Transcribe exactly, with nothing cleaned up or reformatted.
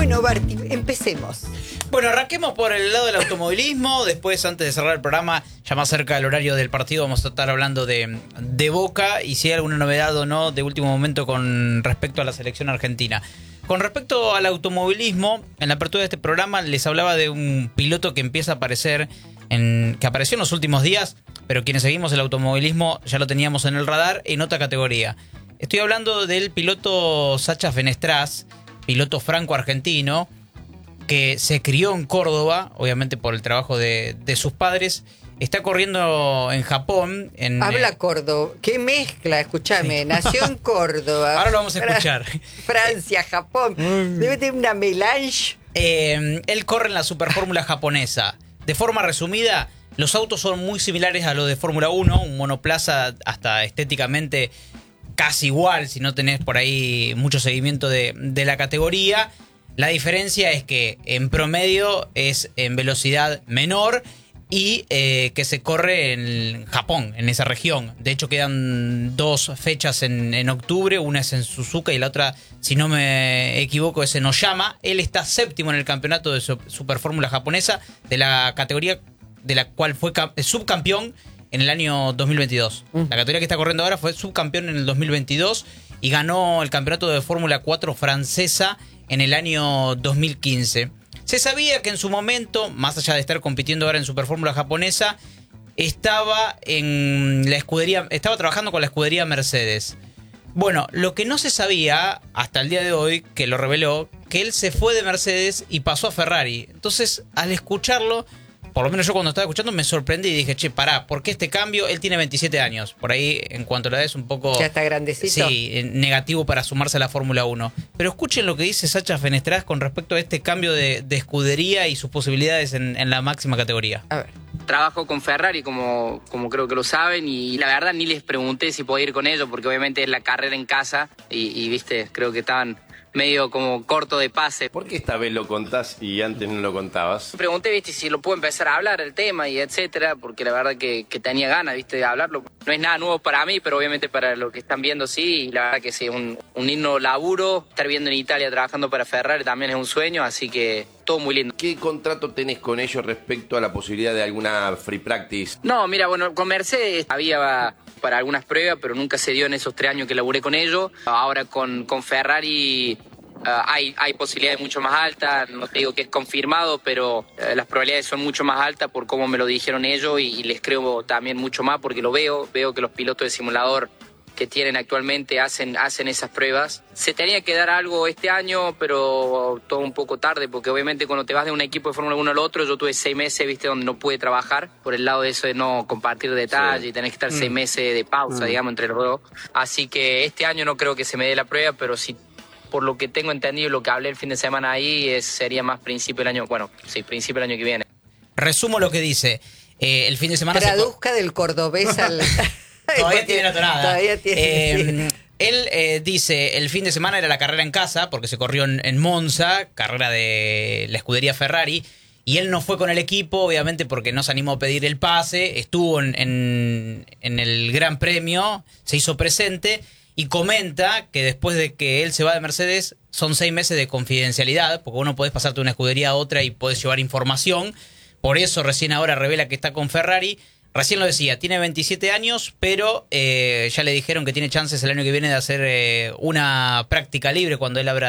Bueno, Barti, empecemos. Bueno, arranquemos por el lado del automovilismo. Después, antes de cerrar el programa, ya más cerca del horario del partido, vamos a estar hablando de, de Boca y si hay alguna novedad o no de último momento con respecto a la selección argentina. Con respecto al automovilismo, en la apertura de este programa les hablaba de un piloto que empieza a aparecer, en, que apareció en los últimos días, pero quienes seguimos el automovilismo ya lo teníamos en el radar en otra categoría. Estoy hablando del piloto Sacha Fenestraz, piloto franco-argentino, que se crió en Córdoba, obviamente por el trabajo de, de sus padres. Está corriendo en Japón. En, Habla eh, Córdoba. ¿Qué mezcla? Escúchame. Sí. Nació en Córdoba. Ahora lo vamos a escuchar. Francia, Japón. Debe tener una melange. Eh, él corre en la Superfórmula japonesa. De forma resumida, los autos son muy similares a los de Fórmula uno. Un monoplaza hasta estéticamente casi igual, si no tenés por ahí mucho seguimiento de, de la categoría. La diferencia es que en promedio es en velocidad menor y eh, que se corre en Japón, en esa región. De hecho, quedan dos fechas en, en octubre. Una es en Suzuka y la otra, si no me equivoco, es en Oyama. Él está séptimo en el campeonato de Superfórmula japonesa, de la categoría de la cual fue subcampeón en el año dos mil veintidós. La categoría que está corriendo ahora fue subcampeón en el dos mil veintidós y ganó el campeonato de Fórmula cuatro francesa en el año dos mil quince. Se sabía que en su momento, más allá de estar compitiendo ahora en Superfórmula japonesa, estaba en la escudería, estaba trabajando con la escudería Mercedes. Bueno, lo que no se sabía hasta el día de hoy, que lo reveló, que él se fue de Mercedes y pasó a Ferrari. Entonces, al escucharlo, por lo menos yo cuando estaba escuchando me sorprendí y dije, che, pará, ¿por qué este cambio? Él tiene veintisiete años, por ahí en cuanto a la edad es un poco... Ya está grandecito. Sí, negativo para sumarse a la Fórmula uno. Pero escuchen lo que dice Sacha Fenestraz con respecto a este cambio de, de escudería y sus posibilidades en, en la máxima categoría. A ver. Trabajo con Ferrari, como, como creo que lo saben, y la verdad ni les pregunté si podía ir con ellos, porque obviamente es la carrera en casa, y, y viste, creo que estaban medio como corto de pase. ¿Por qué esta vez lo contás y antes no lo contabas? Pregunté, viste, si lo puedo empezar a hablar el tema y etcétera, porque la verdad que, que tenía ganas, viste, de hablarlo. No es nada nuevo para mí, pero obviamente para lo que están viendo sí, y la verdad que sí, un, un lindo laburo. Estar viendo en Italia trabajando para Ferrari también es un sueño, así que todo muy lindo. ¿Qué contrato tenés con ellos respecto a la posibilidad de alguna free practice? No, mira, bueno, con Mercedes había para algunas pruebas, pero nunca se dio en esos tres años que laburé con ellos. Ahora con, con Ferrari... Uh, hay, hay posibilidades mucho más altas, no te digo que es confirmado, pero uh, las probabilidades son mucho más altas por cómo me lo dijeron ellos y, y les creo también mucho más porque lo veo, veo que los pilotos de simulador que tienen actualmente hacen, hacen esas pruebas. Se tenía que dar algo este año, pero todo un poco tarde, porque obviamente cuando te vas de un equipo de Fórmula uno al otro, yo tuve seis meses, viste, donde no pude trabajar, por el lado de eso de no compartir detalles, sí. Y tenés que estar mm. seis meses de pausa, mm. digamos, entre los dos. Así que este año no creo que se me dé la prueba, pero sí. Por lo que tengo entendido y lo que hablé el fin de semana ahí, es, sería más principio del año, bueno, sí, principio del año que viene. Resumo lo que dice. Eh, el fin de semana... Traduzca se... del cordobés al... Todavía tiene la tonada. Todavía tiene... Eh, sí. Él eh, dice, el fin de semana era la carrera en casa, porque se corrió en, en Monza, carrera de la escudería Ferrari, y él no fue con el equipo, obviamente porque no se animó a pedir el pase, estuvo en, en, en el Gran Premio, se hizo presente... Y comenta que después de que él se va de Mercedes son seis meses de confidencialidad, porque uno podés pasarte de una escudería a otra y podés llevar información. Por eso recién ahora revela que está con Ferrari. Recién lo decía, tiene veintisiete años, pero eh, ya le dijeron que tiene chances el año que viene de hacer eh, una práctica libre cuando él abra